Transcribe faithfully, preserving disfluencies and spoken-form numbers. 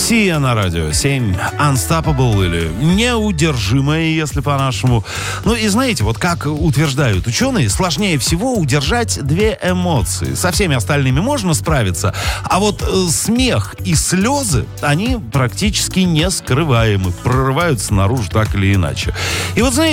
Сия на радио семь. Unstoppable или неудержимая, если по-нашему. Ну и знаете, вот как утверждают ученые, сложнее всего удержать две эмоции. Со всеми остальными можно справиться, а вот э, смех и слезы, они практически не скрываемы, прорываются наружу так или иначе. И вот знаете,